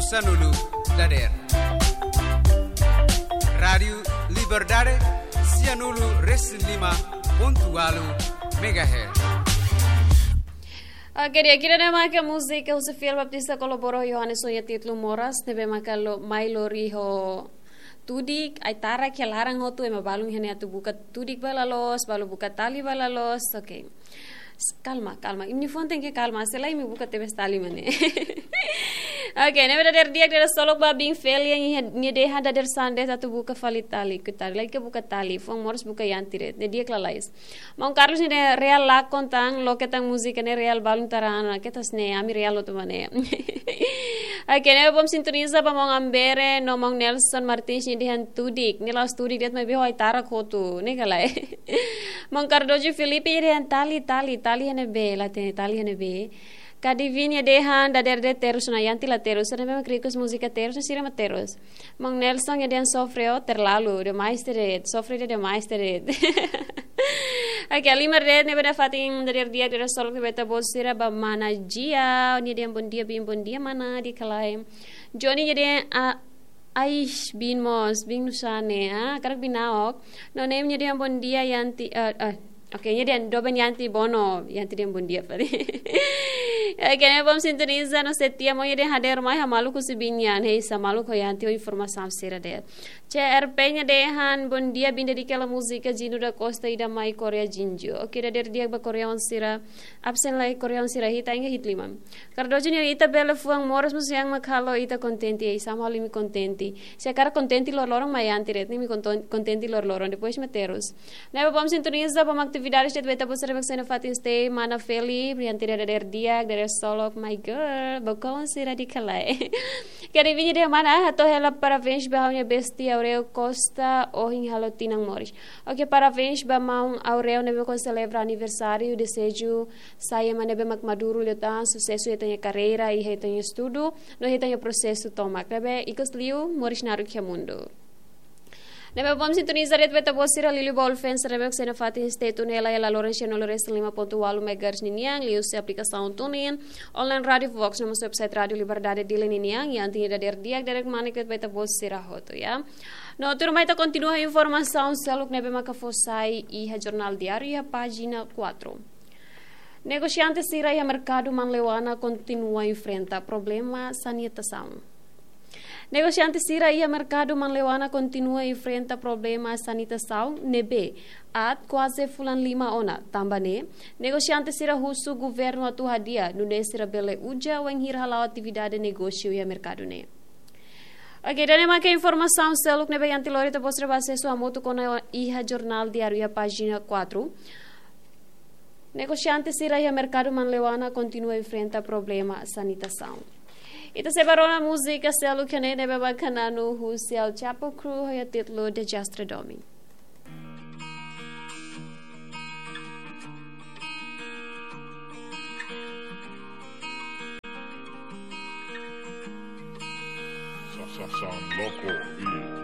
Susanulu Dader Radio Liberdade Sianulu Reslima Pontualu Megahertz. Queria que era mais que a música o Sofia Baptista colaborou Johannes Sonha Titlo Moras nebe makalo Mailo Riho tudik ay tara que larang hotu e mabalung hene atu buka tudik balalos balu buka tali balalos okay. Calma. Imni fonte que calma, se lá me buka tebes tali mane. Okay, nebe da dia que era solo ba bing felia ni de hada der sande atu buka fali tali que tali like buka tali fong moros buka yantire de dia klalais. Mon Carlos ni de real la contang lo que tang música ne real balung tarana que tas ne ami real lo mane. Okay, nebe bom sintoniza ba mong ambere no mong Nelson Martins ni de han tudik ni la tudik det me biho ay tara khotu ne kalai. Mong Cardojo Felipe ni de han tali hene be la tali hene be. Kadivinya dehan da der terus na yanti la terus na memang krikos musika terus na sira terus. Mang Nelson ya dehan sofreo terlalu de maisteret sofre de maisteret. Okay, lima red ne beda fating dari dia dari solok beta bosira ba mana jia ni dehan bon dia mana di kalai. Johnny jadi Aish bin mos bin nusane karak binaok no name nya dehan bon dia yanti okay, nya dehan doben yanti bono yanti dehan bon dia pare. Kaya bom sintoniza no setia mo yede hader mai hamalu kusibinyan hei samalu ko yanti o informação sira de che erpenya dehan bon dia bin dedicala música Gino da Costa ida mai Korea jinjo okay der dia ba Korean sira absen lai Korean sira hita inga hitlimam kardojo ni ita bela fuang moras musiang makalo ita contenti ei samali mi contenti se cara contenti lor lorong mai yanti ret ni mi contenti lor lorong depois meteros na bom sintoniza bom atividades de beta posere vaccina fatin stay mana feli yanti der dia der solo my girl bokon sira di kalai kari vinha de mana hato hela parabéns ba minha bestia Aureo Costa ohin halotinang moris okay parabéns ba maung Aureo nebe ko celebra aniversário desejo saya manebe maduro letan sucesso e tenha carreira e tenha estudo no tenha processo toma nebe ikos liu moris naru que mundo. Nebe bom sintonizar et beta bosira Lili Bolfens rebek sena fatin stetu nela ela Lorenzo no Loresta 5.8 MHz niniang liu se aplicação tunin online radio Vox no website Radio Liberdade dile niniang yang tinha der diak derek manik et beta bosira hoto ya. No turma ita continua a informação seluk nebe makafosai e Jornal Diário a página 4. Negociantes sira e mercado manleuana continua a enfrentar problema sanitação. Negociantes sira e mercado manleuana continua a enfrentar problema sanitação nebe at quase fulan lima ona tambane negociantes sira russo governo atuhadia no nesira bele uja wen hirhalau atividade negócio e mercado ne. Okay, danema que informação seluk nebe yanti lorita postre acesso a moto com a Jornal Diário a página 4. Negociantes sira e mercado manleuana continua a enfrentar problema sanitação. Ito separou na música selo que nem deve bacana no Russell Chapo Crew e título de Jastre Domi. Sound loco.